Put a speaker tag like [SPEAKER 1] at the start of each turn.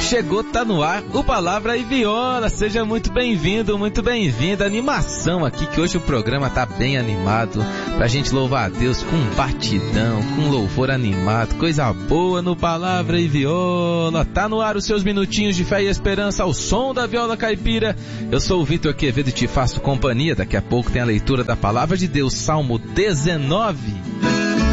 [SPEAKER 1] Chegou, tá no ar, o Palavra e Viola. Seja muito bem-vindo, muito bem-vinda. Animação aqui, que hoje o programa tá bem animado, pra gente louvar a Deus com batidão, com louvor animado, coisa boa no Palavra e Viola. Tá no ar os seus minutinhos de fé e esperança ao som da viola caipira. Eu sou o Vitor Quevedo e te faço companhia. Daqui a pouco tem a leitura da Palavra de Deus, Salmo 19.